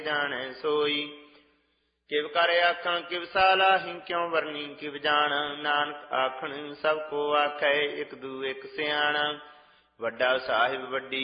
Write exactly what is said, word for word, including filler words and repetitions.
ਜਾਣੈ ਸੋਈ। ਕਿਵ ਕਰ ਆਖਾਂ ਕਿਵ ਸਾਲਾਹੀ ਕਿਉ ਵਰਨੀ ਕਿਵ ਜਾਣ। ਨਾਨਕ ਆਖਣ ਸਭ ਕੋ ਆਖੈ ਇਕ ਦੂ ਇਕ ਸਿਆਣ। ਵੱਡਾ ਸਾਹਿਬ ਵੱਡੀ